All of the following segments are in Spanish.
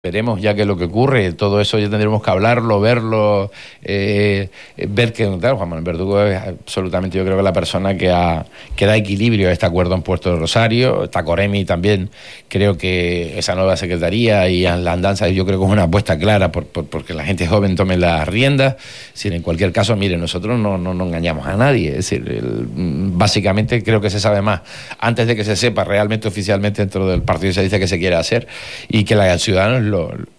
Veremos ya qué es lo que ocurre, todo eso ya tendremos que hablarlo, verlo, ver que, claro, Juan Manuel Verdugo es absolutamente, yo creo que la persona que da equilibrio a este acuerdo en Puerto de Rosario. Tacoremi también, creo que esa nueva secretaría y la andanza, yo creo que es una apuesta clara porque la gente joven tome las riendas. Es decir, en cualquier caso, mire, nosotros no engañamos a nadie, es decir, básicamente creo que se sabe más antes de que se sepa realmente oficialmente dentro del Partido Socialista que se quiere hacer y que los ciudadanos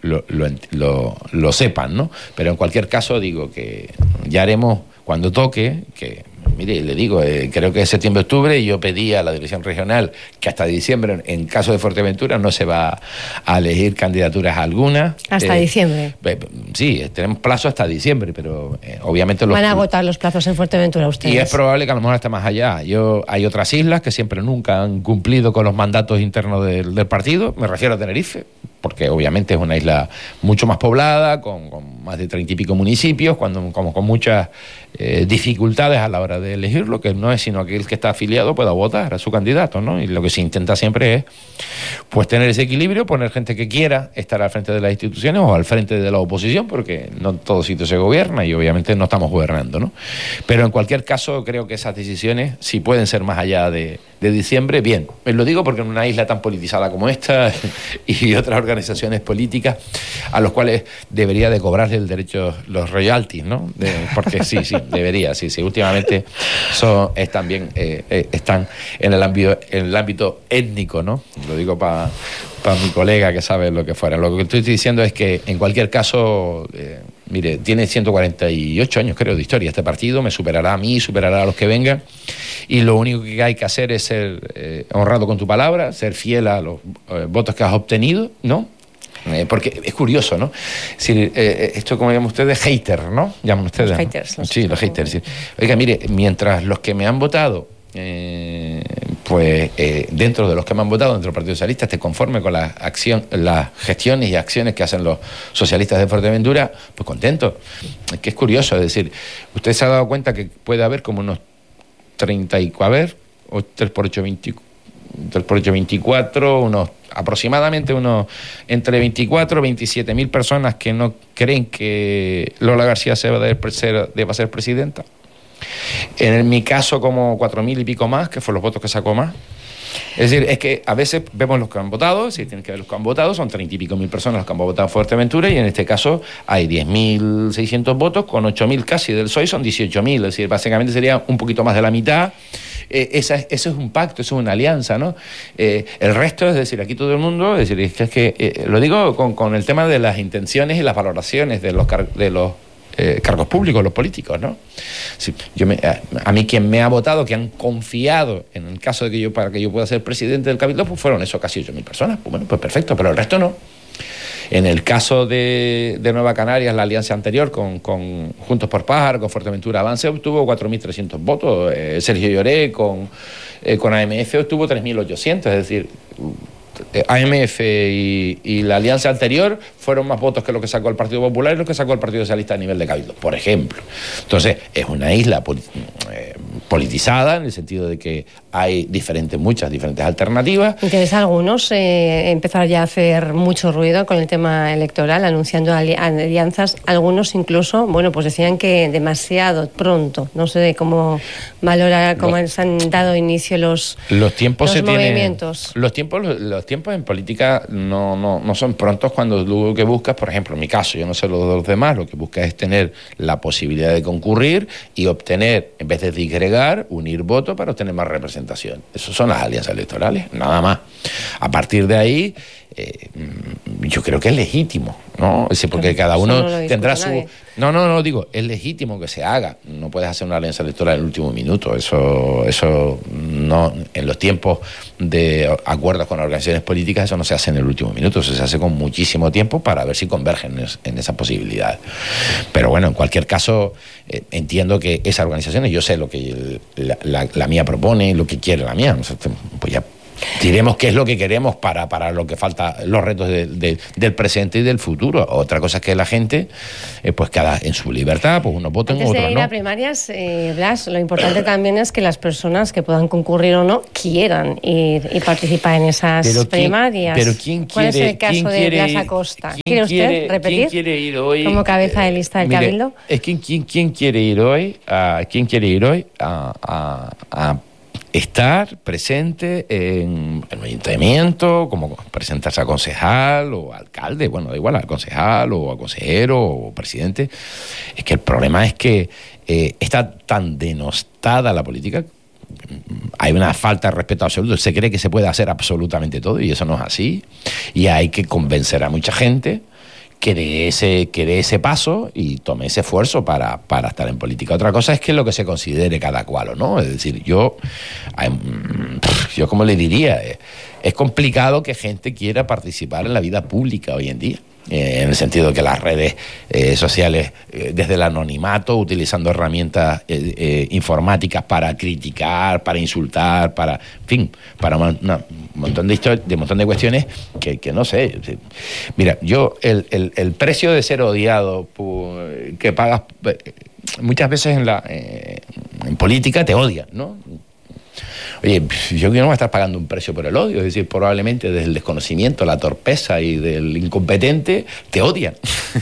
lo sepan, ¿no? Pero en cualquier caso digo que ya haremos cuando toque, que mire, le digo, creo que es septiembre-octubre, y yo pedí a la dirección regional que hasta diciembre, en caso de Fuerteventura, no se va a elegir candidaturas algunas. ¿Hasta diciembre? Sí, tenemos plazo hasta diciembre, pero obviamente... ¿Van a agotar los plazos en Fuerteventura ustedes? Y es probable que a lo mejor esté más allá. Hay otras islas que siempre nunca han cumplido con los mandatos internos del partido, me refiero a Tenerife, porque obviamente es una isla mucho más poblada, con más de 30 y pico municipios, con muchas dificultades a la hora de elegirlo, que no es sino que el que está afiliado pueda votar a su candidato, ¿no? Y lo que se intenta siempre es pues tener ese equilibrio, poner gente que quiera estar al frente de las instituciones o al frente de la oposición, porque no en todo sitio se gobierna y obviamente no estamos gobernando, ¿no? Pero en cualquier caso creo que esas decisiones, si pueden ser más allá de diciembre, bien. Lo digo porque en una isla tan politizada como esta y otras organizaciones políticas a los cuales debería de cobrarle el derecho los royalties, ¿no? Porque sí, debería, sí. Últimamente están en el ámbito étnico, ¿no? Lo digo para mi colega que sabe lo que fuera. Lo que estoy diciendo es que en cualquier caso, mire, tiene 148 años, creo, de historia este partido, me superará a mí, superará a los que vengan, y lo único que hay que hacer es ser honrado con tu palabra, ser fiel a los votos que has obtenido, ¿no? Porque es curioso, ¿no? Es decir, esto, como llaman ustedes, hater, ¿no? Llaman ustedes. Los haters. ¿No? Sí, los haters. Sí. Oiga, mire, mientras los que me han votado, dentro de los que me han votado dentro del Partido Socialista, esté conforme con las gestiones y acciones que hacen los socialistas de Fuerteventura, pues contento. Es que es curioso, es decir, usted se ha dado cuenta que puede haber como unos 30 y... A ver, 3 por 8, 24, aproximadamente entre 24 y 27 mil personas que no creen que Lola García deba ser presidenta. En mi caso, como 4.000 y pico más, que fueron los votos que sacó más. Es decir, es que a veces vemos los que han votado, si tienen que ver los que han votado, son 30 y pico mil personas los que han votado en Fuerteventura, y en este caso hay 10.600 votos, con 8.000 casi del PSOE son 18.000, es decir, básicamente sería un poquito más de la mitad. Eso es un pacto, eso es una alianza, ¿no? El resto, es decir, aquí todo el mundo, es decir, lo digo con el tema de las intenciones y las valoraciones de los cargos públicos, los políticos, ¿no? Sí, a mí quien me ha votado, que han confiado en el caso de para que yo pueda ser presidente del Cabildo, pues fueron eso, casi 8.000 personas. Pues bueno, pues perfecto, pero el resto no. En el caso de Nueva Canarias, la alianza anterior con Juntos por Pájaro, con Fuerteventura Avance, obtuvo 4.300 votos. Sergio Lloré con AMF obtuvo 3.800, es decir... AMF y la alianza anterior fueron más votos que lo que sacó el Partido Popular y lo que sacó el Partido Socialista a nivel de Cabildo, por ejemplo. Entonces, es una isla politizada, en el sentido de que hay muchas diferentes alternativas. ¿Interesa a algunos empezar ya a hacer mucho ruido con el tema electoral, anunciando alianzas? Algunos incluso, pues decían que demasiado pronto. No sé cómo valorar, cómo se han dado inicio los movimientos. Los tiempos en política no son prontos cuando lo que buscas, por ejemplo, en mi caso, yo no sé lo de los demás, lo que buscas es tener la posibilidad de concurrir y obtener, en vez de disgregar, unir votos para obtener más representación. Esas son las alianzas electorales, nada más. A partir de ahí, yo creo que es legítimo, ¿no? Es decir, porque cada uno tendrá su... Digo, es legítimo que se haga. No puedes hacer una alianza electoral en el último minuto. Eso no, en los tiempos de acuerdos con organizaciones políticas, eso no se hace en el último minuto. Eso se hace con muchísimo tiempo para ver si convergen en esa posibilidad. Pero bueno, en cualquier caso, entiendo que esas organizaciones, yo sé lo que la mía propone, lo que quiere la mía. Pues ya Diremos qué es lo que queremos para lo que falta, los retos del presente y del futuro. Otra cosa es que la gente, pues cada en su libertad, pues unos voten, otros no. Antes de ir a primarias, Blas, lo importante también es que las personas que puedan concurrir o no quieran ir y participar en esas primarias. Pero ¿quién quiere? ¿Cuál es el caso de Blas Acosta? ¿Quiere usted repetir? ¿Quién quiere ir hoy como cabeza de lista del Cabildo? Es que ¿quién quiere ir hoy a estar presente en el ayuntamiento, como presentarse a concejal o alcalde, bueno, da igual, a concejal o a consejero o presidente? Es que el problema es que está tan denostada la política, hay una falta de respeto absoluto, se cree que se puede hacer absolutamente todo y eso no es así, y hay que convencer a mucha gente que dé ese paso y tome ese esfuerzo para estar en política. Otra cosa es que lo que se considere cada cual o no. Es decir, yo como le diría, es complicado que gente quiera participar en la vida pública hoy en día. En el sentido de que las redes sociales, desde el anonimato, utilizando herramientas informáticas para criticar, para insultar, para un montón de cuestiones que no sé. Mira, yo el precio de ser odiado que pagas muchas veces en política te odian, ¿no? Oye, yo no voy a estar pagando un precio por el odio, es decir, probablemente desde el desconocimiento, la torpeza y del incompetente te odian.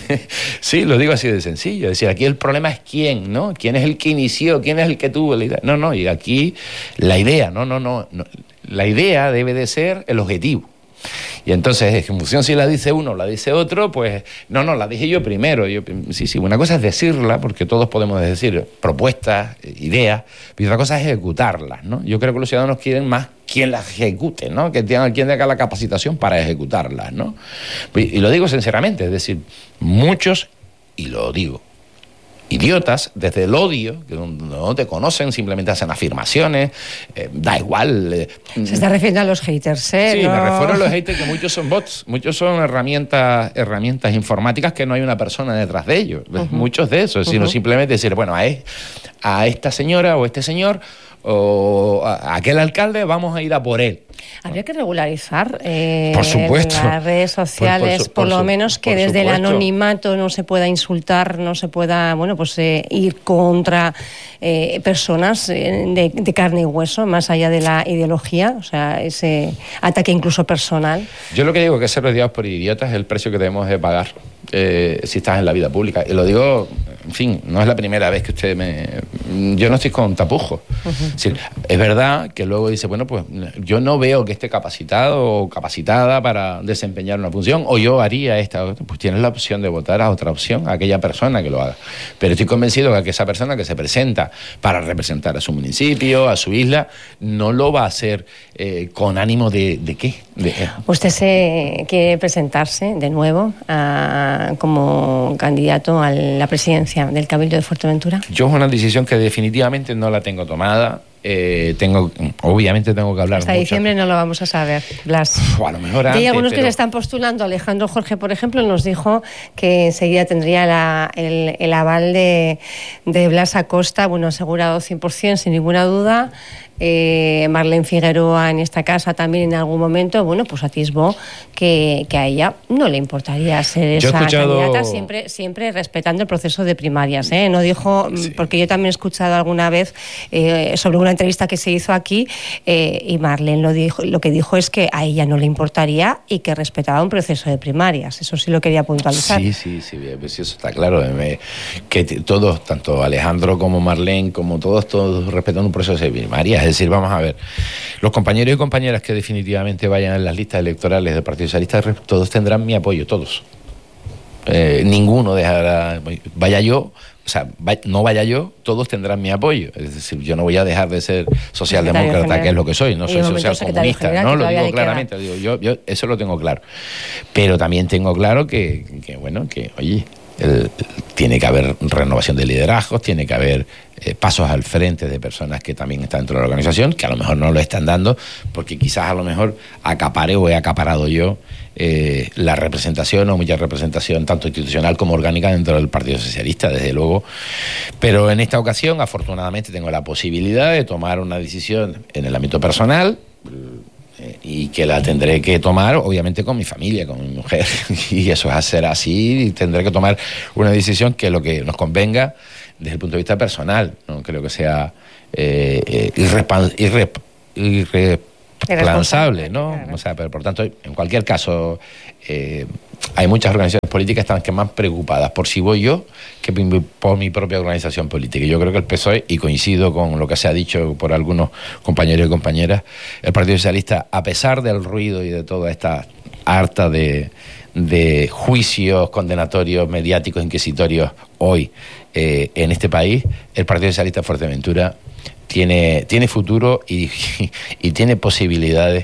Sí, lo digo así de sencillo. Es decir, aquí el problema es quién, ¿no? ¿Quién es el que inició? ¿Quién es el que tuvo la idea? No, y aquí la idea, no. La idea debe de ser el objetivo. Y entonces, en función si la dice uno o la dice otro, pues no, la dije yo primero. Sí, una cosa es decirla, porque todos podemos decir propuestas, ideas, y otra cosa es ejecutarlas, ¿no? Yo creo que los ciudadanos quieren más quien las ejecute, ¿no? Que tenga quien tenga la capacitación para ejecutarlas, ¿no? Y lo digo sinceramente, es decir, muchos, y lo digo, idiotas, desde el odio, que no te conocen, simplemente hacen afirmaciones, da igual. Se está refiriendo a los haters, ¿eh? Sí, me refiero a los haters, que muchos son bots, muchos son herramientas informáticas que no hay una persona detrás de ellos, muchos de esos, sino simplemente decir, bueno, a esta señora o este señor o a aquel alcalde vamos a ir a por él. Habría que regularizar por supuesto, las redes sociales, por lo menos que desde el anonimato no se pueda insultar, no se pueda, ir contra personas de carne y hueso, más allá de la ideología, o sea, ese ataque incluso personal. Yo lo que digo es que ser rodeados por idiotas es el precio que debemos de pagar si estás en la vida pública. Y lo digo, en fin, no es la primera vez que yo no estoy con tapujos. Es verdad que luego dice, bueno, pues yo no veo que esté capacitado o capacitada para desempeñar una función, o yo haría esta. Pues tienes la opción de votar a otra opción, a aquella persona que lo haga. Pero estoy convencido de que esa persona que se presenta para representar a su municipio, a su isla, no lo va a hacer con ánimo de ¿qué? ¿Usted se quiere presentarse de nuevo como candidato a la presidencia del Cabildo de Fuerteventura? Yo es una decisión que definitivamente no la tengo tomada. Obviamente tengo que hablar hasta diciembre no lo vamos a saber, Blas. A lo mejor antes, hay algunos que se están postulando. Alejandro Jorge, por ejemplo, nos dijo que enseguida tendría el aval de Blas Acosta, asegurado 100%, sin ninguna duda. Marlene Figueroa en esta casa también en algún momento, pues atisbó que a ella no le importaría ser esa candidata, siempre respetando el proceso de primarias, ¿eh? No dijo, sí. Porque yo también he escuchado alguna vez sobre una entrevista que se hizo aquí y Marlene lo que dijo es que a ella no le importaría y que respetaba un proceso de primarias. Eso sí lo quería puntualizar. Sí, pues eso está claro, que todos, tanto Alejandro como Marlene, como todos respetan un proceso de primarias. Es decir, vamos a ver, los compañeros y compañeras que definitivamente vayan en las listas electorales del Partido Socialista, todos tendrán mi apoyo, todos. Ninguno dejará, no vaya yo, todos tendrán mi apoyo. Es decir, yo no voy a dejar de ser socialdemócrata, que es lo que soy, no soy socialcomunista, no lo digo claramente, yo eso lo tengo claro. Pero también tengo claro que oye, tiene que haber renovación de liderazgos, tiene que haber pasos al frente de personas que también están dentro de la organización, que a lo mejor no lo están dando, porque quizás a lo mejor acaparé o he acaparado yo la representación o mucha representación, tanto institucional como orgánica, dentro del Partido Socialista, desde luego. Pero en esta ocasión, afortunadamente, tengo la posibilidad de tomar una decisión en el ámbito personal, y que la tendré que tomar, obviamente, con mi familia, con mi mujer, y eso es hacer así, y tendré que tomar una decisión que lo que nos convenga desde el punto de vista personal. No creo que sea irresponsable, ¿no? Claro. O sea, pero por tanto, en cualquier caso, hay muchas organizaciones políticas que están más preocupadas por si voy yo que por mi propia organización política. Y yo creo que el PSOE, y coincido con lo que se ha dicho por algunos compañeros y compañeras, el Partido Socialista, a pesar del ruido y de toda esta harta de juicios condenatorios, mediáticos, inquisitorios hoy en este país, el Partido Socialista de Fuerteventura tiene futuro y tiene posibilidades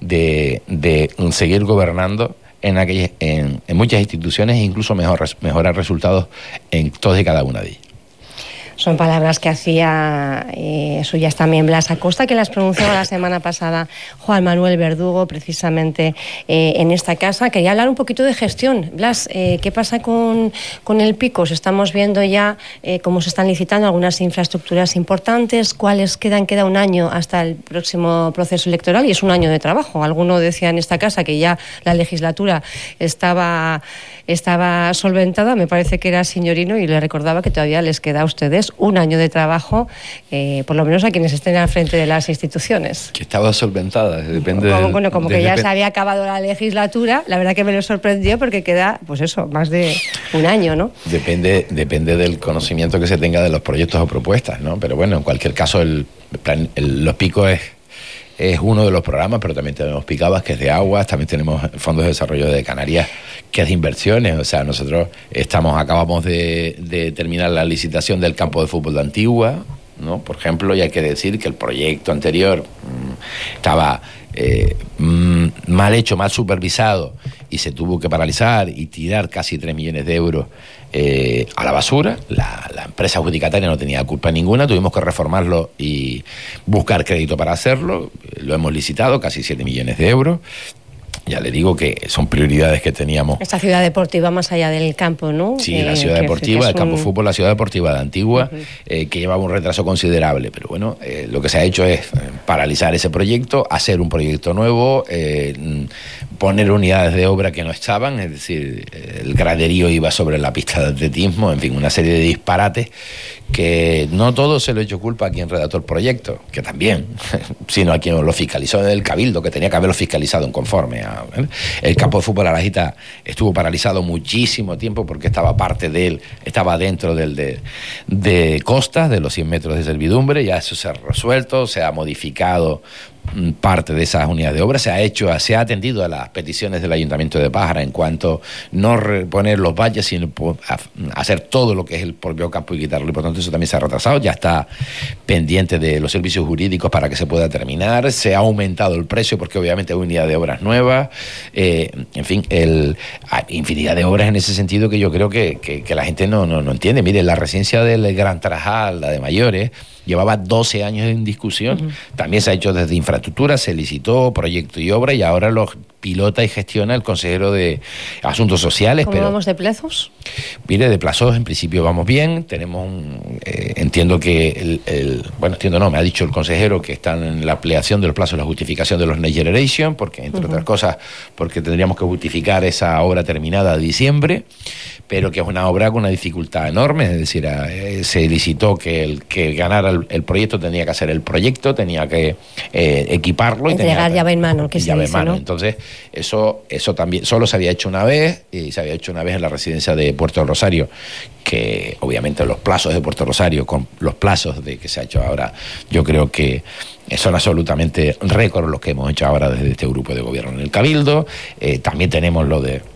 de seguir gobernando en muchas instituciones e incluso mejorar resultados en todas y cada una de ellas. Son palabras que hacía suyas también Blas Acosta, que las pronunciaba la semana pasada Juan Manuel Verdugo, precisamente en esta casa. Quería hablar un poquito de gestión. Blas, ¿qué pasa con el Picos? Estamos viendo ya cómo se están licitando algunas infraestructuras importantes. ¿Cuáles quedan? Queda un año hasta el próximo proceso electoral y es un año de trabajo. Alguno decía en esta casa que ya la legislatura estaba solventada. Me parece que era Signorino y le recordaba que todavía les queda a ustedes un año de trabajo, por lo menos a quienes estén al frente de las instituciones. Que estaba solventada, depende como que ya se había acabado la legislatura. La verdad que me lo sorprendió porque queda, pues eso, más de un año, ¿no? Depende del conocimiento que se tenga de los proyectos o propuestas, ¿no? Pero bueno, en cualquier caso, los Picos es uno de los programas, pero también tenemos Picabas, que es de aguas, también tenemos fondos de desarrollo de Canarias, que es de inversiones. O sea, nosotros acabamos de terminar la licitación del campo de fútbol de Antigua, ¿no? Por ejemplo, y hay que decir que el proyecto anterior estaba mal hecho, mal supervisado, y se tuvo que paralizar y tirar casi 3 millones de euros a la basura. La empresa adjudicataria no tenía culpa ninguna, tuvimos que reformarlo y buscar crédito para hacerlo. Lo hemos licitado, casi 7 millones de euros. Ya le digo que son prioridades que teníamos. Esta ciudad deportiva más allá del campo, ¿no? Sí, la ciudad deportiva, el campo de fútbol, la ciudad deportiva de Antigua, que llevaba un retraso considerable. Pero bueno, lo que se ha hecho es paralizar ese proyecto, hacer un proyecto nuevo, poner unidades de obra que no estaban, es decir, el graderío iba sobre la pista de atletismo, en fin, una serie de disparates que no todo se lo he hecho culpa a quien redactó el proyecto, que también, sino a quien lo fiscalizó en el Cabildo, que tenía que haberlo fiscalizado en conforme. El campo de fútbol Arajita estuvo paralizado muchísimo tiempo porque estaba parte de él, estaba dentro de costas, de los 100 metros de servidumbre. Ya eso se ha resuelto, se ha modificado parte de esas unidades de obra, se ha atendido a las peticiones del Ayuntamiento de Pájara en cuanto no reponer los valles, sino hacer todo lo que es el propio campo y quitarlo, y por tanto eso también se ha retrasado. Ya está pendiente de los servicios jurídicos para que se pueda terminar, se ha aumentado el precio porque obviamente hay unidad de obras nuevas, en fin, hay infinidad de obras en ese sentido que yo creo que la gente no entiende. Mire, la residencia del Gran Tarajal, la de mayores, llevaba 12 años en discusión, también se ha hecho desde infraestructura, se licitó proyecto y obra, y ahora los pilota y gestiona el consejero de Asuntos Sociales. ¿Cómo vamos de plazos? Mire, de plazos en principio vamos bien, tenemos entiendo que me ha dicho el consejero que están en la ampliación de los plazos, la justificación de los Next Generation, porque entre otras cosas, porque tendríamos que justificar esa obra terminada de diciembre, pero que es una obra con una dificultad enorme, es decir, se licitó que el que ganara el proyecto tenía que hacer el proyecto, tenía que equiparlo. Entregar llave en mano, que llave se dice, en mano, ¿no? Entonces, eso también solo se había hecho una vez, y se había hecho una vez en la residencia de Puerto del Rosario, que obviamente los plazos de Puerto Rosario con los plazos de que se ha hecho ahora, yo creo que son absolutamente récord los que hemos hecho ahora desde este grupo de gobierno en el Cabildo. También tenemos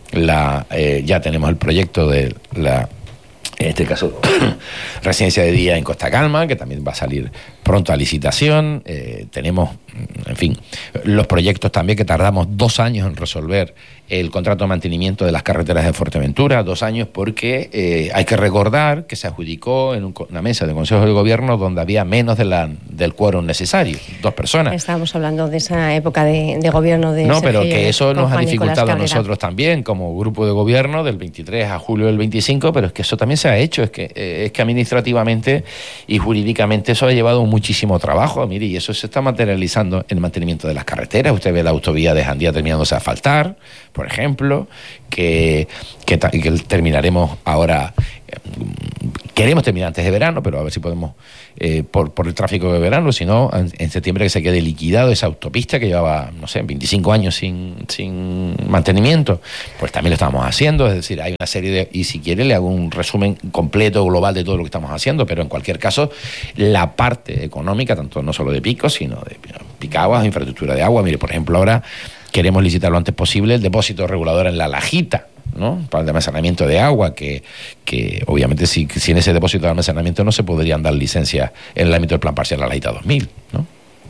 ya tenemos el proyecto de en este caso, residencia de día en Costa Calma, que también va a salir pronto a licitación. Tenemos, en fin, los proyectos también que tardamos 2 años en resolver el contrato de mantenimiento de las carreteras de Fuerteventura, 2 años, porque hay que recordar que se adjudicó en una mesa de Consejo de Gobierno donde había menos del quórum necesario, 2 personas. Estábamos hablando de esa época de gobierno de No, pero Sergio, que eso nos ha dificultado a Cabrera. nosotros también, como grupo de gobierno, del 23 a julio del 25, pero es que eso también se ha hecho, es que administrativamente y jurídicamente eso ha llevado muchísimo trabajo, mire, y eso se está materializando en el mantenimiento de las carreteras. Usted ve la autovía de Jandía terminándose de asfaltar, por ejemplo, que terminaremos ahora. Queremos terminar antes de verano, pero a ver si podemos, por el tráfico de verano, si no, en septiembre que se quede liquidado esa autopista que llevaba, no sé, 25 años sin mantenimiento, pues también lo estamos haciendo. Es decir, hay una serie de, y si quiere le hago un resumen completo, global de todo lo que estamos haciendo, pero en cualquier caso, la parte económica, tanto no solo de picos, sino de picaguas, infraestructura de agua. Mire, por ejemplo, ahora queremos licitar lo antes posible el depósito regulador en La Lajita, ¿no? Para el almacenamiento de agua, que obviamente sin ese depósito de almacenamiento no se podrían dar licencias en el ámbito del Plan Parcial La Lajita 2000, ¿no?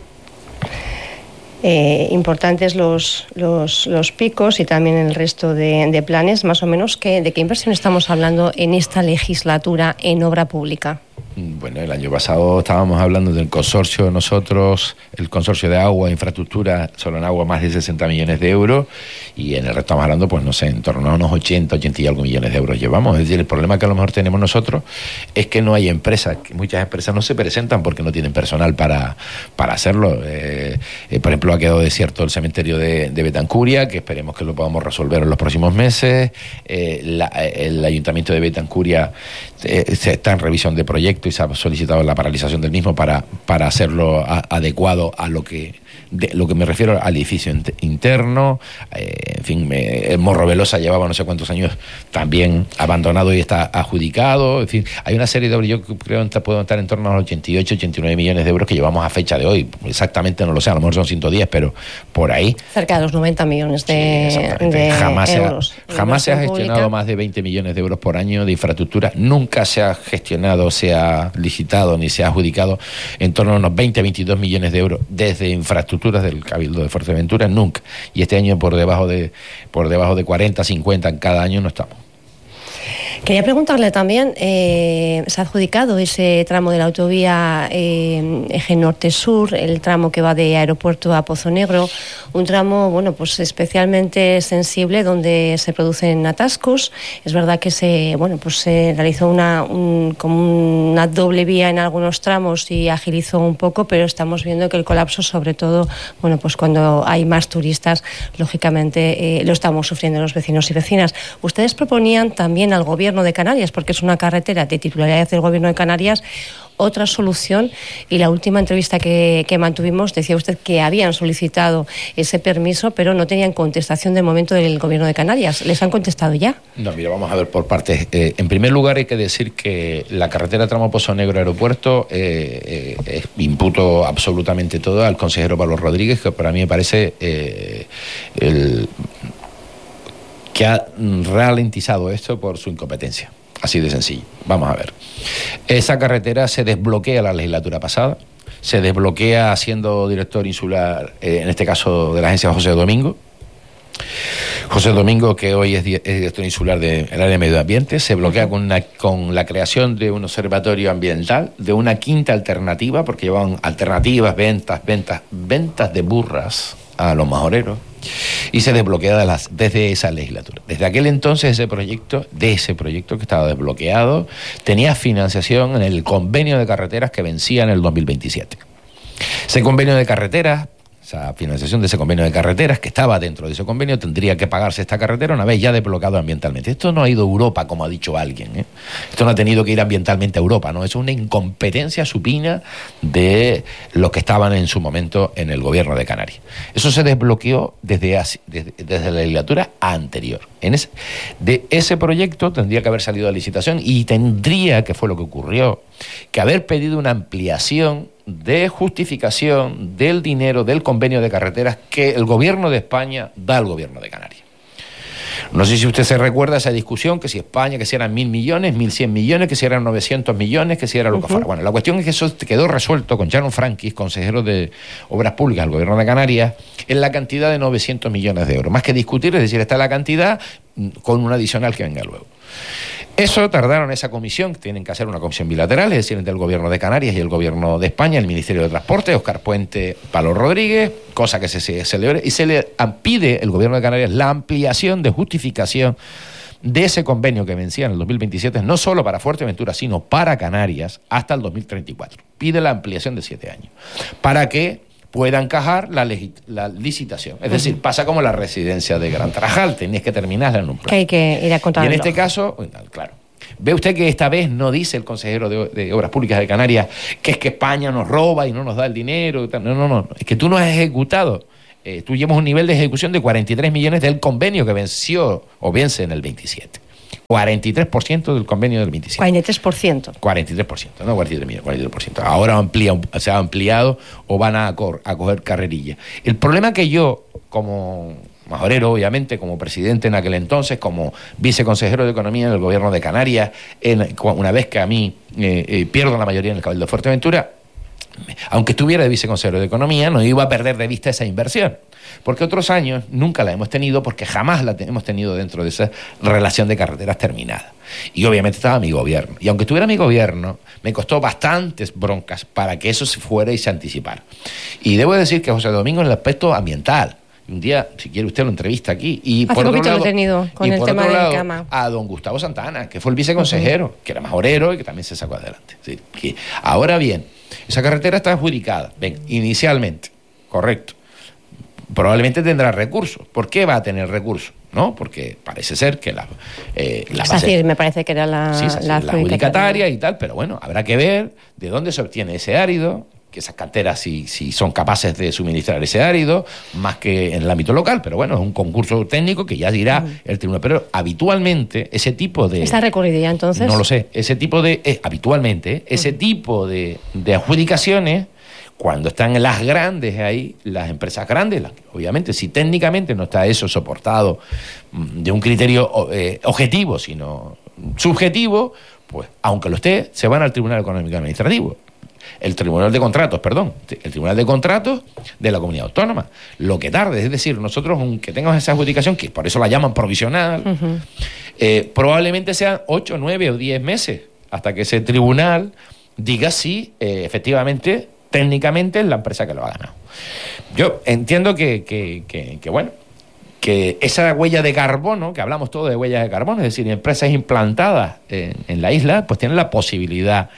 Importantes los picos y también el resto de planes. Más o menos, ¿de qué inversión estamos hablando en esta legislatura en obra pública? Bueno, el año pasado estábamos hablando del consorcio, el consorcio de agua, infraestructura, solo en agua más de 60 millones de euros, y en el resto estamos hablando, pues no sé, en torno a unos 80 y algo millones de euros llevamos. Es decir, el problema que a lo mejor tenemos nosotros es que no hay empresas, que muchas empresas no se presentan porque no tienen personal para hacerlo. Por ejemplo, ha quedado desierto el cementerio de Betancuria, que esperemos que lo podamos resolver en los próximos meses. El ayuntamiento de Betancuria está en revisión de proyecto y se ha solicitado la paralización del mismo para hacerlo adecuado a lo que me refiero al edificio interno. En fin, el Morro Velosa llevaba no sé cuántos años también abandonado y está adjudicado. En fin, hay una serie de obras, yo creo que puedo estar en torno a los 88, 89 millones de euros que llevamos a fecha de hoy. Exactamente no lo sé, a lo mejor son 110, pero por ahí. Cerca de los 90 millones de euros. Jamás se ha gestionado más de 20 millones de euros por año de infraestructura. Nunca se ha gestionado, se ha licitado ni se ha adjudicado en torno a unos 22 millones de euros desde infraestructuras del Cabildo de Fuerteventura, nunca. Y este año por debajo de 40, 50 en cada año no estamos. Quería preguntarle también, se ha adjudicado ese tramo de la autovía eje norte-sur, el tramo que va de Aeropuerto a Pozo Negro, un tramo, bueno, pues especialmente sensible donde se producen atascos. Es verdad que se realizó como una doble vía en algunos tramos y agilizó un poco, pero estamos viendo que el colapso, sobre todo, bueno, pues cuando hay más turistas, lógicamente lo estamos sufriendo los vecinos y vecinas. Ustedes proponían también al Gobierno de Canarias, porque es una carretera de titularidad del Gobierno de Canarias, otra solución, y la última entrevista que mantuvimos decía usted que habían solicitado ese permiso, pero no tenían contestación de momento del Gobierno de Canarias. ¿Les han contestado ya? No, mira, vamos a ver por partes. En primer lugar, hay que decir que la carretera tramo Pozo Negro Aeropuerto imputo absolutamente todo al consejero Pablo Rodríguez, que para mí me parece que ha ralentizado esto por su incompetencia. Así de sencillo. Vamos a ver. Esa carretera se desbloquea la legislatura pasada, se desbloquea siendo director insular, en este caso de la agencia José Domingo. José Domingo, que hoy es director insular del área de medio ambiente, se bloquea con la creación de un observatorio ambiental, de una quinta alternativa, porque llevaban alternativas, ventas de burras a los majoreros, y se desbloquea desde esa legislatura. Desde aquel entonces ese proyecto que estaba desbloqueado tenía financiación en el convenio de carreteras que vencía en el 2027. Ese convenio de carreteras, esa financiación de ese convenio de carreteras que estaba dentro de ese convenio, tendría que pagarse esta carretera una vez ya desbloqueado ambientalmente. Esto no ha ido a Europa, como ha dicho alguien, ¿eh? Esto no ha tenido que ir ambientalmente a Europa, ¿no? Es una incompetencia supina de los que estaban en su momento en el Gobierno de Canarias. Eso se desbloqueó desde la legislatura anterior. De ese proyecto tendría que haber salido a licitación y tendría, que fue lo que ocurrió, que haber pedido una ampliación de justificación del dinero del convenio de carreteras que el Gobierno de España da al Gobierno de Canarias. No sé si usted se recuerda esa discusión, que si España, que si eran 1.000 millones, 1.100 millones, que si eran 900 millones, que si era lo que fuera. Bueno, la cuestión es que eso quedó resuelto con Sharon Frankis, consejero de Obras Públicas del Gobierno de Canarias, en la cantidad de 900 millones de euros. Más que discutir, es decir, está la cantidad con un adicional que venga luego. Eso tardaron esa comisión, tienen que hacer una comisión bilateral, es decir, entre el Gobierno de Canarias y el Gobierno de España, el Ministerio de Transporte, Óscar Puente, Pablo Rodríguez, cosa que se celebre, y se le pide el Gobierno de Canarias la ampliación de justificación de ese convenio que vencía en el 2027, no solo para Fuerteventura, sino para Canarias, hasta el 2034. Pide la ampliación de 7 años, para que pueda encajar la licitación. Es decir, pasa como la residencia de Gran Tarajal, tenías que terminarla en un plan. Que hay que ir a contar. Y en este caso, claro, ve usted que esta vez no dice el consejero de Obras Públicas de Canarias que es que España nos roba y no nos da el dinero. No, es que tú no has ejecutado. Tú llevas un nivel de ejecución de 43 millones del convenio que venció o vence en el 27. 43% del convenio del 27. 43%. 43%, no 43 millones, 43%. Ahora se ha ampliado o van a coger carrerilla. El problema que yo, como majorero, obviamente, como presidente en aquel entonces, como viceconsejero de Economía del Gobierno de Canarias, una vez que a mí pierdo la mayoría en el Cabildo de Fuerteventura, aunque estuviera de viceconsejero de Economía, no iba a perder de vista esa inversión. Porque otros años nunca la hemos tenido, porque jamás la hemos tenido dentro de esa relación de carreteras terminada. Y obviamente estaba mi gobierno. Y aunque estuviera mi gobierno, me costó bastantes broncas para que eso se fuera y se anticipara. Y debo decir que José Domingo, en el aspecto ambiental, un día, si quiere usted, lo entrevista aquí. Y hace por otro poquito lado, lo he tenido con el tema del Cama. A don Gustavo Santana, que fue el viceconsejero, que era majorero y que también se sacó adelante. Sí, que ahora bien, esa carretera está adjudicada. Ven, inicialmente, correcto. Probablemente tendrá recursos. ¿Por qué va a tener recursos? ¿No? Porque parece ser que es decir, me parece que era la adjudicataria y tal, pero bueno, habrá que ver de dónde se obtiene ese árido, que esas canteras si son capaces de suministrar ese árido, más que en el ámbito local, pero bueno, es un concurso técnico que ya dirá el tribunal. Pero habitualmente ese tipo de... ¿Está recurrido ya entonces? No lo sé. Ese tipo de... habitualmente, ese tipo de adjudicaciones, cuando están las grandes ahí, las empresas grandes, obviamente, si técnicamente no está eso soportado de un criterio objetivo, sino subjetivo, pues aunque lo esté, se van al Tribunal Económico Administrativo. El Tribunal de Contratos, el Tribunal de Contratos de la Comunidad Autónoma. Lo que tarde, es decir, nosotros, aunque tengamos esa adjudicación, que por eso la llaman provisional, probablemente sean 8, 9 o 10 meses hasta que ese tribunal diga si efectivamente, técnicamente, es la empresa que lo ha ganado. Yo entiendo que bueno, que esa huella de carbono, que hablamos todo de huellas de carbono, es decir, empresas implantadas en la isla, pues tienen la posibilidad...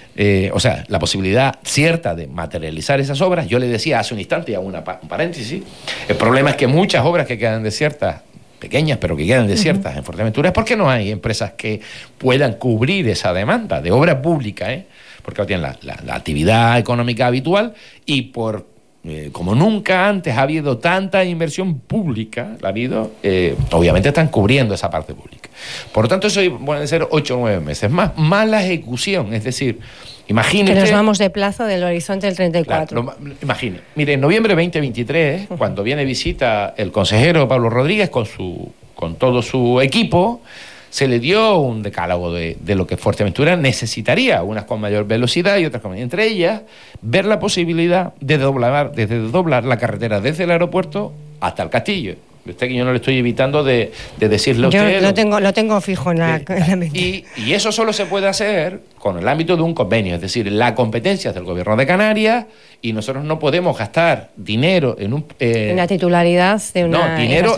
la posibilidad cierta de materializar esas obras. Yo le decía hace un instante, y hago un paréntesis, el problema es que muchas obras que quedan desiertas, pequeñas, pero que quedan desiertas en Fuerteventura, es porque no hay empresas que puedan cubrir esa demanda de obra pública, porque no tienen la actividad económica habitual y como nunca antes ha habido tanta inversión pública, obviamente están cubriendo esa parte pública. Por lo tanto, eso puede ser 8 o 9 meses más la ejecución, es decir, imagínese... Que nos vamos de plazo del horizonte del 34. Claro, imagine, mire, en noviembre de 2023, cuando viene visita el consejero Pablo Rodríguez con todo su equipo, se le dio un decálogo de lo que Fuerteventura necesitaría, unas con mayor velocidad y otras con menor. Entre ellas, ver la posibilidad de doblar la carretera desde el aeropuerto hasta el castillo. Usted, que yo no le estoy evitando de decirle a usted... Yo lo tengo fijo en la mente. Y eso solo se puede hacer con el ámbito de un convenio, es decir, la competencia es del Gobierno de Canarias y nosotros no podemos gastar dinero en la titularidad de una... No, dinero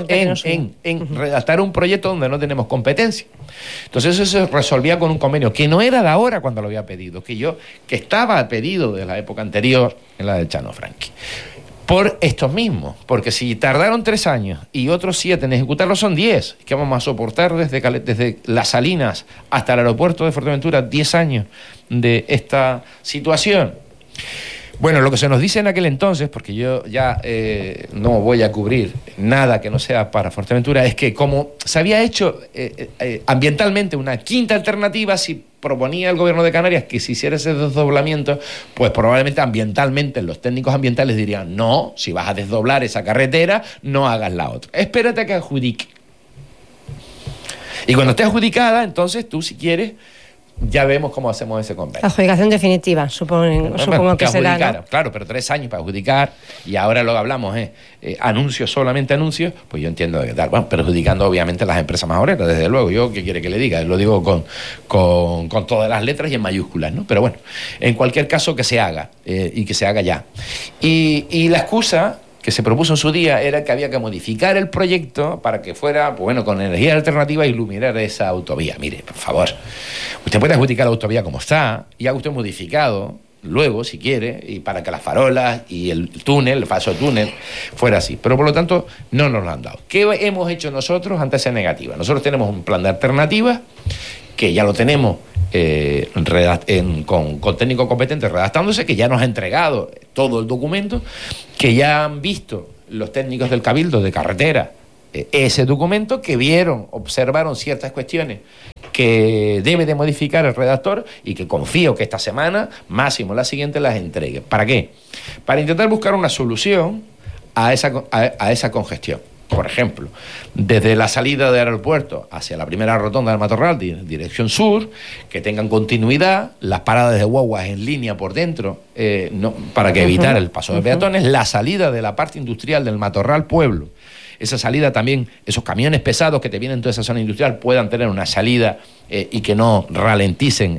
en redactar un proyecto donde no tenemos competencia. Entonces eso se resolvía con un convenio, que no era de ahora cuando lo había pedido, que estaba pedido de la época anterior, en la de Chano Franqui. Por estos mismos, porque si tardaron 3 años y otros 7 en ejecutarlo son 10, que vamos a soportar desde Las Salinas hasta el aeropuerto de Fuerteventura 10 años de esta situación. Bueno, lo que se nos dice en aquel entonces, porque yo ya no voy a cubrir nada que no sea para Fuerteventura, es que como se había hecho ambientalmente una quinta alternativa, si proponía el Gobierno de Canarias que se hiciera ese desdoblamiento, pues probablemente ambientalmente los técnicos ambientales dirían, no, si vas a desdoblar esa carretera, no hagas la otra. Espérate a que adjudique. Y cuando esté adjudicada, entonces tú, si quieres, ya vemos cómo hacemos ese convenio. Adjudicación definitiva, supongo que será, ¿no? Claro, pero 3 años para adjudicar, y ahora lo que hablamos es anuncios, solamente anuncios, pues yo entiendo que tal, bueno, perjudicando obviamente a las empresas majoreras, desde luego. Yo, ¿qué quiere que le diga? Lo digo con todas las letras y en mayúsculas, ¿no? Pero bueno, en cualquier caso que se haga, y que se haga ya. Y la excusa que se propuso en su día era que había que modificar el proyecto para que fuera, pues bueno, con energía alternativa, iluminar esa autovía. Mire, por favor, usted puede adjudicar la autovía como está y haga usted modificado luego, si quiere, y para que las farolas y el túnel, el falso túnel, fuera así. Pero por lo tanto, no nos lo han dado. ¿Qué hemos hecho nosotros ante esa negativa? Nosotros tenemos un plan de alternativas que ya lo tenemos con técnicos competentes redactándose, que ya nos ha entregado todo el documento, que ya han visto los técnicos del Cabildo de Carretera ese documento, que observaron ciertas cuestiones que debe de modificar el redactor y que confío que esta semana, máximo la siguiente, las entregue. ¿Para qué? Para intentar buscar una solución a esa congestión. Por ejemplo, desde la salida del aeropuerto hacia la primera rotonda del Matorral, dirección sur, que tengan continuidad, las paradas de guaguas en línea por dentro, para que evitar el paso de peatones, la salida de la parte industrial del Matorral Pueblo, esa salida también, esos camiones pesados que te vienen de toda esa zona industrial puedan tener una salida y que no ralenticen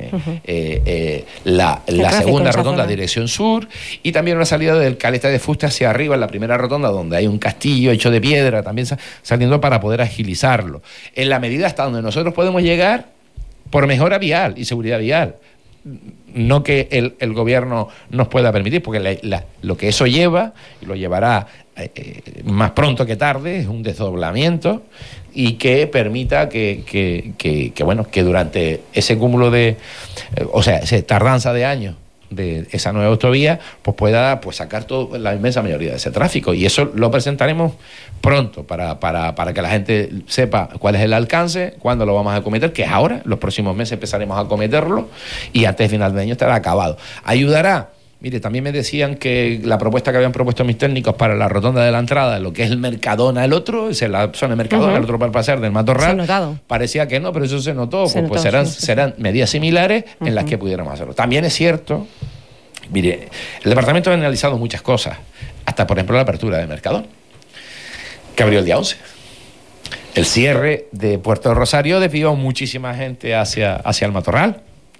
la segunda rotonda dirección sur, y también una salida del Caleta de Fuste hacia arriba en la primera rotonda, donde hay un castillo hecho de piedra también saliendo, para poder agilizarlo en la medida hasta donde nosotros podemos llegar por mejora vial y seguridad vial. No que el gobierno nos pueda permitir, porque lo que eso lleva, y lo llevará más pronto que tarde, es un desdoblamiento, y que permita que durante ese cúmulo de, esa tardanza de años de esa nueva autovía, pues pueda sacar la inmensa mayoría de ese tráfico. Y eso lo presentaremos pronto para que la gente sepa cuál es el alcance, cuándo lo vamos a acometer, que es ahora. Los próximos meses empezaremos a acometerlo y antes de final de año estará acabado. Ayudará. Mire, también me decían que la propuesta que habían propuesto mis técnicos para la rotonda de la entrada, lo que es el Mercadona, el otro, es la zona de Mercadona, el otro para pasar del Matorral, parecía que no, pero eso se notó. Serán medidas similares en las que pudiéramos hacerlo. También es cierto, mire, el departamento ha analizado muchas cosas, hasta por ejemplo la apertura de Mercadona, que abrió el día 11. El cierre de Puerto de Rosario desvió muchísima gente hacia el Matorral.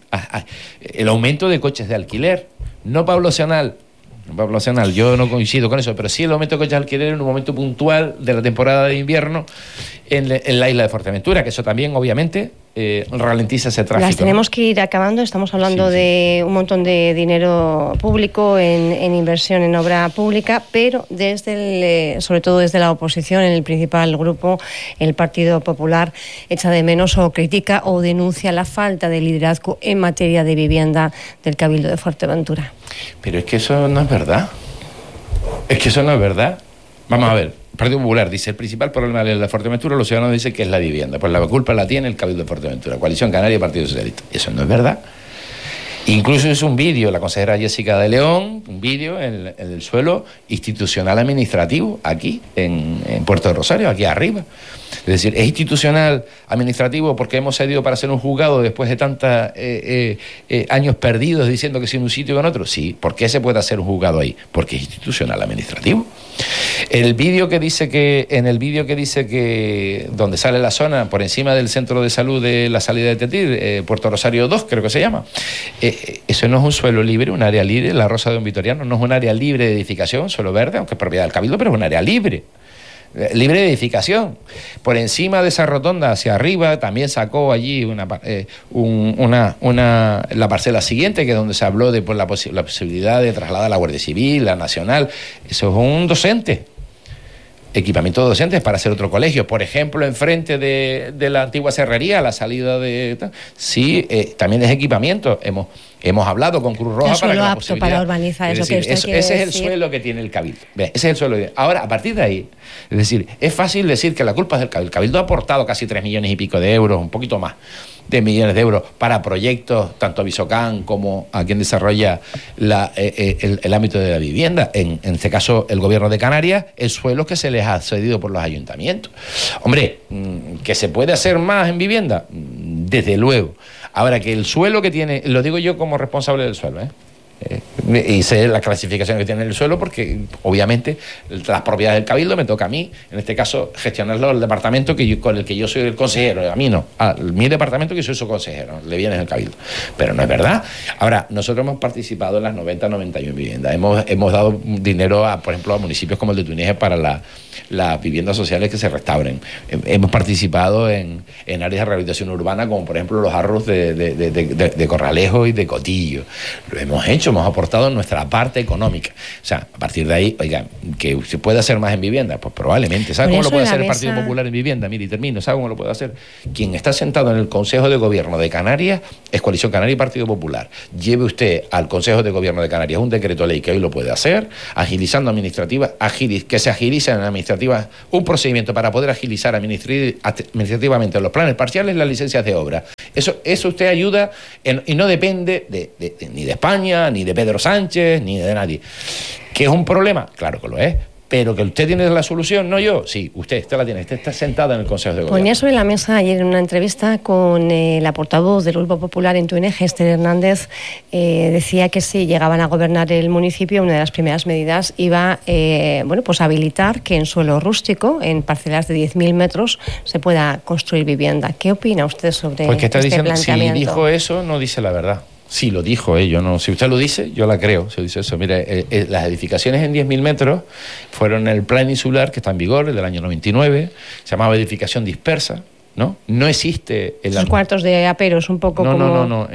El aumento de coches de alquiler, no poblacional, yo no coincido con eso, pero sí el aumento de coches de alquiler en un momento puntual de la temporada de invierno en la isla de Fuerteventura, que eso también obviamente ralentiza ese tráfico. Las tenemos que ir acabando. Estamos hablando de un montón de dinero público en inversión en obra pública, pero sobre todo desde la oposición, en el principal grupo, el Partido Popular, echa de menos o critica o denuncia la falta de liderazgo en materia de vivienda del Cabildo de Fuerteventura. Pero es que eso no es verdad. Vamos a ver. El Partido Popular dice: el principal problema de la Fuerteventura, los ciudadanos dicen que es la vivienda. Pues la culpa la tiene el Cabildo de Fuerteventura, Coalición Canaria y Partido Socialista. Eso no es verdad. Incluso es un vídeo, la consejera Jessica de León, un vídeo en el suelo institucional administrativo, aquí, en Puerto de Rosario, aquí arriba. Es decir, es institucional administrativo porque hemos cedido para ser un juzgado después de tantos años perdidos diciendo que si en un sitio o en otro. Sí, ¿por qué se puede hacer un juzgado ahí? Porque es institucional administrativo. En el vídeo que dice que donde sale la zona por encima del centro de salud de la salida de Tetir, Puerto Rosario 2 creo que se llama, eso no es un suelo libre, un área libre. La Rosa de un Vitoriano no es un área libre de edificación, suelo verde, aunque es propiedad del Cabildo, pero es un área libre de edificación. Por encima de esa rotonda hacia arriba también sacó allí la parcela siguiente, que es donde se habló de la posibilidad de trasladar a la Guardia Civil, la Nacional. Eso es un docente, equipamiento de docentes para hacer otro colegio. Por ejemplo, enfrente de la antigua serrería, la salida de... Sí, también es equipamiento. Hemos hablado con Cruz Roja para que la posibilidad... para urbanizar, es decir, ese es el suelo que tiene el Cabildo. Ese es el suelo. Ahora, a partir de ahí, es decir, es fácil decir que la culpa es del Cabildo. El Cabildo ha aportado casi 3 millones y pico de euros, un poquito más de millones de euros, para proyectos, tanto a Visocán como a quien desarrolla el ámbito de la vivienda. En este caso, el Gobierno de Canarias, el suelo que se les ha cedido por los ayuntamientos. Hombre, ¿que se puede hacer más en vivienda? Desde luego. Ahora, que el suelo que tiene, lo digo yo como responsable del suelo, y sé la clasificación que tiene el suelo porque obviamente las propiedades del cabildo me toca a mí, en este caso, gestionarlo al departamento con el que yo soy el consejero, a mí no, a mi departamento que soy su consejero, le viene el cabildo. Pero no es verdad. Ahora, nosotros hemos participado en las 90-91 viviendas, hemos dado dinero, por ejemplo, a municipios como el de Túnez para las viviendas sociales que se restauren. Hemos participado en áreas de rehabilitación urbana, como por ejemplo los arros de Corralejo y de Cotillo. Lo hemos hecho, hemos aportado nuestra parte económica. O sea, a partir de ahí, oiga, que se puede hacer más en vivienda, pues probablemente. ¿Sabe cómo lo puede hacer el Partido Popular en vivienda? Mire, y termino. ¿Sabe cómo lo puede hacer? Quien está sentado en el Consejo de Gobierno de Canarias es Coalición Canaria y Partido Popular. Lleve usted al Consejo de Gobierno de Canarias un decreto ley que hoy lo puede hacer, agilizando que se agilice en administrativa un procedimiento para poder agilizar administrativamente los planes parciales, las licencias de obra. Eso usted ayuda y no depende ni de España, ni de Pedro Sánchez, ni de nadie. ¿Que es un problema? Claro que lo es. Pero que usted tiene la solución, no yo. Sí, usted la tiene. Usted está sentada en el Consejo de Gobierno. Ponía sobre la mesa ayer en una entrevista con la portavoz del Grupo Popular en Túnez, Esther Hernández, decía que si llegaban a gobernar el municipio, una de las primeras medidas iba pues habilitar que en suelo rústico, en parcelas de 10.000 metros, se pueda construir vivienda. ¿Qué opina usted sobre pues que está este diciendo, planteamiento? Si dijo eso, no dice la verdad. Sí, lo dijo yo no. Si usted lo dice, yo la creo. Si dice eso, mire, las edificaciones en 10.000 metros fueron el plan insular que está en vigor, el del año 99, se llamaba edificación dispersa, ¿no? No existe... Los cuartos de aperos, un poco como... No.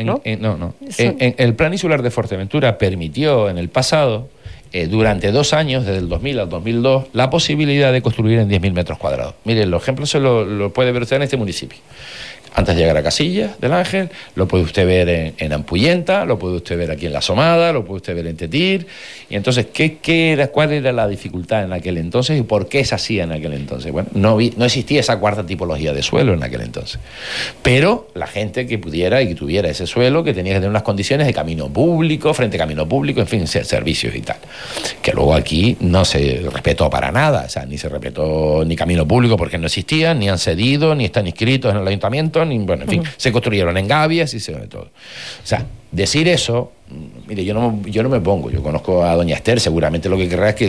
El plan insular de Fuerteventura permitió en el pasado, durante 2 años, desde el 2000 al 2002, la posibilidad de construir en 10.000 metros cuadrados. Mire, el ejemplo se lo puede ver usted en este municipio. Antes de llegar a Casillas del Ángel, lo puede usted ver en Ampuyenta, lo puede usted ver aquí en La Somada, lo puede usted ver en Tetir. Y entonces, ¿cuál era la dificultad en aquel entonces y por qué se hacía en aquel entonces? Bueno, no existía esa cuarta tipología de suelo en aquel entonces. Pero la gente que pudiera y que tuviera ese suelo, que tenía que tener unas condiciones de camino público, frente a camino público, en fin, servicios y tal. Que luego aquí no se respetó para nada, o sea, ni se respetó ni camino público porque no existían, ni han cedido, ni están inscritos en el ayuntamiento, ni, bueno, en fin, se construyeron en gavias y se de todo. O sea, decir eso, mire, yo no me pongo, yo conozco a doña Esther, seguramente lo que querrá es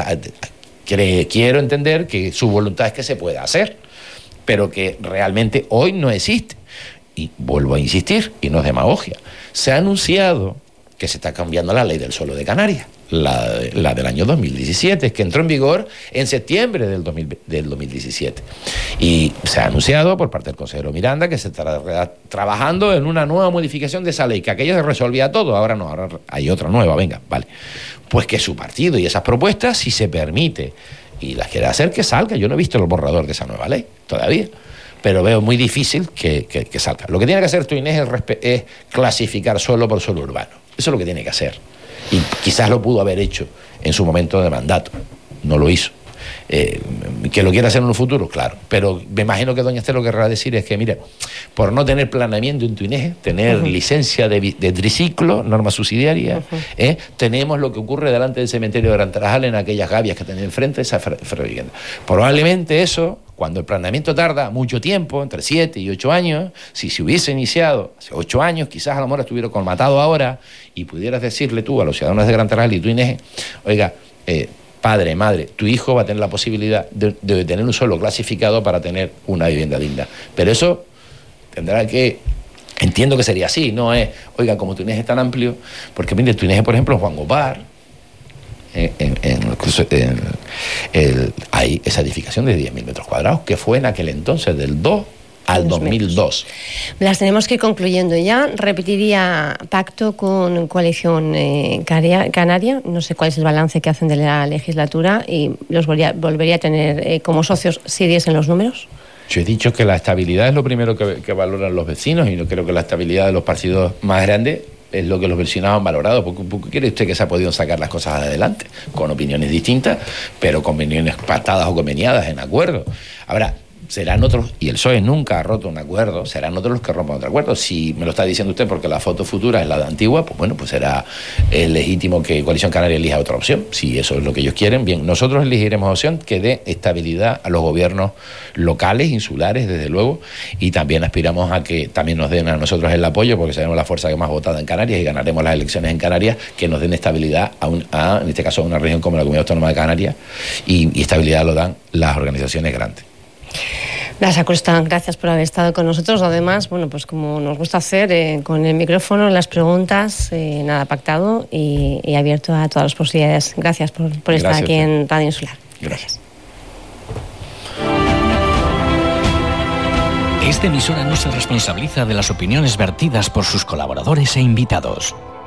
que quiero entender que su voluntad es que se pueda hacer, pero que realmente hoy no existe. Y vuelvo a insistir, y no es demagogia, se ha anunciado que se está cambiando la ley del suelo de Canarias, la del año 2017, que entró en vigor en septiembre del 2017. Y se ha anunciado por parte del consejero Miranda que se está trabajando en una nueva modificación de esa ley, que aquella se resolvía todo, ahora no, ahora hay otra nueva, venga, vale. Pues que su partido y esas propuestas, si se permite y las quiere hacer, que salga. Yo no he visto el borrador de esa nueva ley todavía, pero veo muy difícil que salga. Lo que tiene que hacer Túnez es clasificar suelo por suelo urbano. Eso es lo que tiene que hacer. Y quizás lo pudo haber hecho en su momento de mandato. No lo hizo. ¿Que lo quiera hacer en un futuro? Claro. Pero me imagino que doña Esther lo que querrá decir es que, mire, por no tener planeamiento en Túnez, tener licencia de triciclo, norma subsidiaria, tenemos lo que ocurre delante del cementerio de Gran Tarajal, en aquellas gavias que tienen enfrente esa vivienda. Probablemente eso, cuando el planeamiento tarda mucho tiempo, entre 7 y 8 años, si se hubiese iniciado hace 8 años, quizás a lo mejor estuviera colmatado ahora y pudieras decirle tú a los ciudadanos de Gran Tarajal y Túnez, oiga, padre, madre, tu hijo va a tener la posibilidad de tener un suelo clasificado para tener una vivienda digna. Pero eso tendrá que... Entiendo que sería así, no es, oiga, como Túnez es tan amplio, porque mire, Túnez, por ejemplo, Juan Gopar, hay esa edificación de 10.000 metros cuadrados, que fue en aquel entonces, del 2 al 2002. Las tenemos que ir concluyendo ya. Repetiría pacto con Coalición Canaria. No sé cuál es el balance que hacen de la legislatura y los volvería a tener como socios si diesen los números. Yo he dicho que la estabilidad es lo primero que valoran los vecinos y no creo que la estabilidad de los partidos más grandes es lo que los vecinos han valorado. ¿Por qué cree usted que se ha podido sacar las cosas adelante? Con opiniones distintas, pero con opiniones pactadas o conveniadas en acuerdo. Ahora, serán otros, y el PSOE nunca ha roto un acuerdo, serán otros los que rompan otro acuerdo. Si me lo está diciendo usted porque la foto futura es la de Antigua, pues bueno, pues será legítimo que Coalición Canaria elija otra opción. Si eso es lo que ellos quieren, bien, nosotros elegiremos opción que dé estabilidad a los gobiernos locales, insulares, desde luego, y también aspiramos a que también nos den a nosotros el apoyo, porque seremos la fuerza que más votada en Canarias y ganaremos las elecciones en Canarias, que nos den estabilidad en este caso a una región como la Comunidad Autónoma de Canarias, y estabilidad lo dan las organizaciones grandes. Blas Acosta, gracias por haber estado con nosotros. Además, bueno, pues como nos gusta hacer, con el micrófono, las preguntas, nada pactado y abierto a todas las posibilidades. Gracias por estar aquí en Radio Insular. Gracias. Esta emisora no se responsabiliza de las opiniones vertidas por sus colaboradores e invitados.